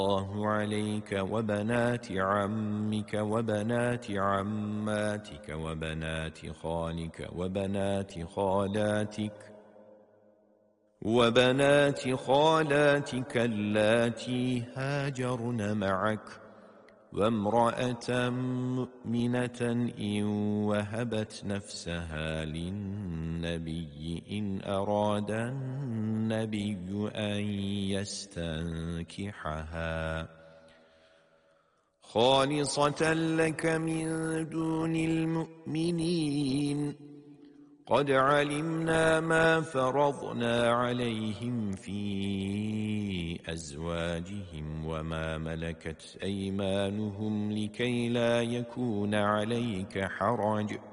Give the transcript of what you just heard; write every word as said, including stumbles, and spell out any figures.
الله عليك وبنات عمك وبنات عماتك وبنات خالك وبنات خالاتك وبنات خالاتك اللاتي هاجرن معك وامرأة مؤمنة إن وهبت نفسها للنبي إن أراد النبي أن يستنكحها خالصة لك من دون المؤمنين قد علمنا ما فرضنا عليهم في أزواجهم وما ملكت أيمانهم لكي لا يكون عليك حرج